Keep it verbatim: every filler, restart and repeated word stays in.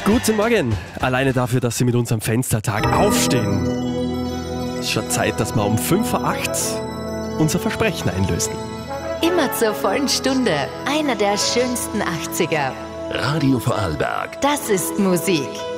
Guten Morgen. Alleine dafür, dass Sie mit uns am Fenstertag aufstehen. Es ist schon Zeit, dass wir um fünf vor acht unser Versprechen einlösen. Immer zur vollen Stunde. Einer der schönsten achtziger. Radio Vorarlberg. Das ist Musik.